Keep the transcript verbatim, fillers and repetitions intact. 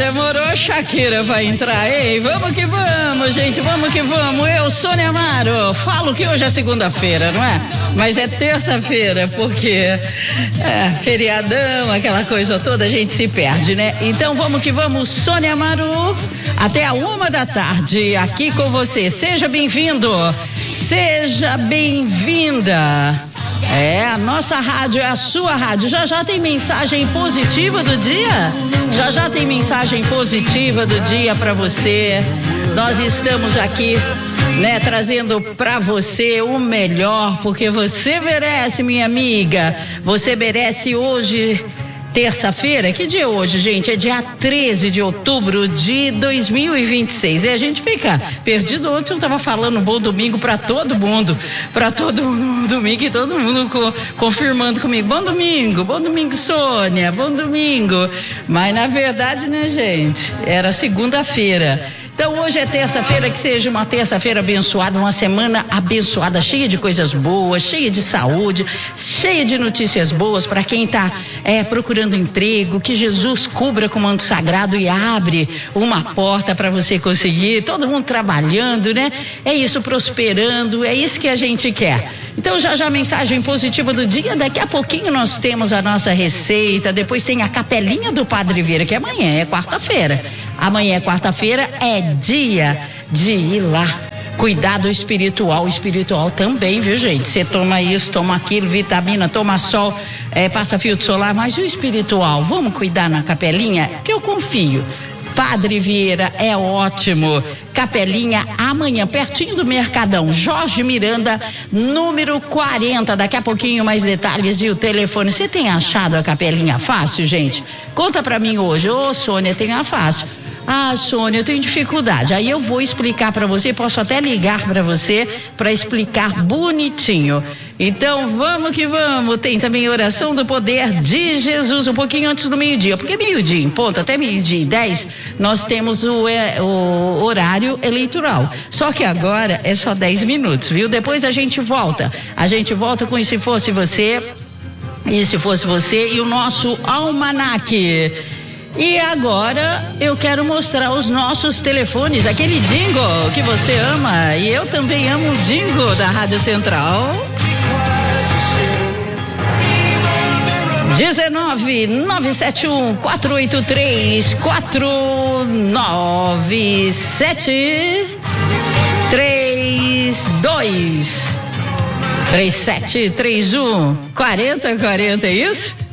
demorou, Shakira vai entrar, ei, vamos que vamos, gente, vamos que vamos. Eu, Sônia Amaro, falo que hoje é segunda-feira, não é? Mas é terça-feira, porque é, feriadão, aquela coisa toda, a gente se perde, né? Então vamos que vamos, Sônia Amaro, até a uma da tarde, aqui com você. Seja bem-vindo, seja bem-vinda. É, a nossa rádio é a sua rádio. Já já tem mensagem positiva do dia? Já já tem mensagem positiva do dia para você. Nós estamos aqui, né, trazendo para você o melhor, porque você merece, minha amiga. Você merece hoje, terça-feira. Que dia é hoje, gente? É dia treze de outubro de dois mil e vinte e seis. E a gente fica perdido. Ontem eu tava falando bom domingo para todo mundo, para todo mundo, domingo, e todo mundo co- confirmando comigo. Bom domingo, bom domingo, Sônia, bom domingo. Mas na verdade, né, gente? Era segunda-feira. Então hoje é terça-feira, que seja uma terça-feira abençoada, uma semana abençoada, cheia de coisas boas, cheia de saúde, cheia de notícias boas para quem está é, procurando emprego, que Jesus cubra com o manto sagrado e abre uma porta para você conseguir, todo mundo trabalhando, né? É isso, prosperando, é isso que a gente quer. Então já já a mensagem positiva do dia, daqui a pouquinho nós temos a nossa receita, depois tem a capelinha do Padre Vieira, que amanhã é quarta-feira. Amanhã é quarta-feira, é dia de ir lá. Cuidado espiritual, espiritual também, viu, gente? Você toma isso, toma aquilo, vitamina, toma sol, é, passa filtro solar, mas o espiritual, vamos cuidar na capelinha? Que eu confio. Padre Vieira é ótimo. Capelinha amanhã, pertinho do Mercadão. Jorge Miranda, número quarenta. Daqui a pouquinho mais detalhes e o telefone. Você tem achado a capelinha fácil, gente? Conta pra mim hoje. Ô, Sônia, tem a fácil. Ah, Sônia, eu tenho dificuldade. Aí eu vou explicar para você, posso até ligar para você para explicar bonitinho. Então, vamos que vamos. Tem também oração do poder de Jesus, um pouquinho antes do meio-dia, porque meio-dia em ponto, até meio-dia e dez, nós temos o, é, o horário eleitoral. Só que agora é só dez minutos, viu? Depois a gente volta. A gente volta com E Se Fosse Você, E Se Fosse Você e o nosso almanaque. E agora eu quero mostrar os nossos telefones, aquele jingle que você ama, e eu também amo o jingle da Rádio Central. dezenove, nove sete um, quatro oito três, quatro nove sete três dois três sete três um quatro zero quatro zero, é isso?